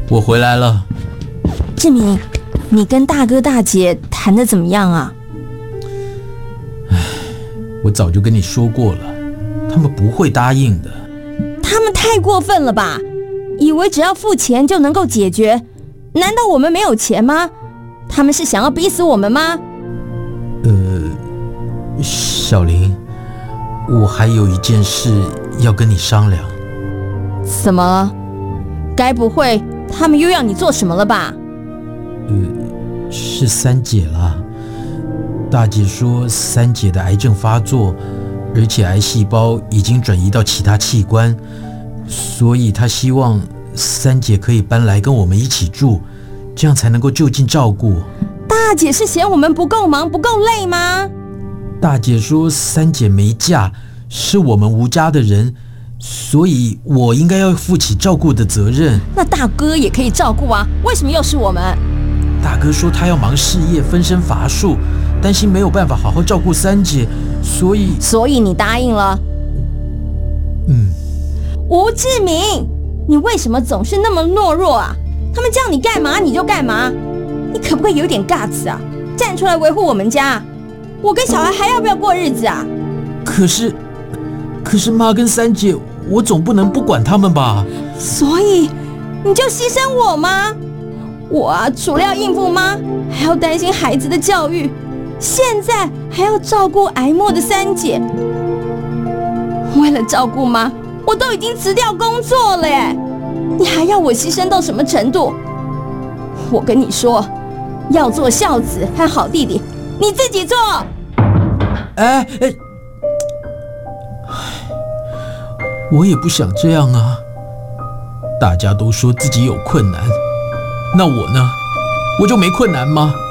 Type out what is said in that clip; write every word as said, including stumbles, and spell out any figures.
我回来了。 志明，你跟大哥大姐谈得怎么样啊？ 唉，我早就跟你说过了，他们不会答应的。 他们太过分了吧？以为只要付钱就能够解决？难道我们没有钱吗？他们是想要逼死我们吗？ 呃，小林，我还有一件事要跟你商量。 什么？该不会他们又要你做什么了吧？ 呃，是三姐啦。大姐说三姐的癌症发作，而且癌细胞已经转移到其他器官，所以她希望三姐可以搬来跟我们一起住，这样才能够就近照顾。 大姐是嫌我们不够忙不够累吗？ 大姐说三姐没嫁，是我们吴家的人，所以我应该要负起照顾的责任。 那大哥也可以照顾啊，为什么又是我们？ 大哥说他要忙事业，分身乏术，担心没有办法好好照顾三姐，所以所以你答应了？ 嗯。 吴志明，你为什么总是那么懦弱啊？他们叫你干嘛你就干嘛，你可不可以有点 guts 啊？站出来维护我们家，我跟小孩还要不要过日子啊？ 可是，可是妈跟三姐，我总不能不管他们吧？ 所以你就牺牲我吗？我啊，除了要应付妈，还要担心孩子的教育，现在还要照顾癌末的三姐。为了照顾妈，我都已经辞掉工作了耶，你还要我牺牲到什么程度？我跟你说，要做孝子和好弟弟，你自己做。 哎哎，我也不想这样啊。大家都说自己有困难，那我呢？我就没困难吗？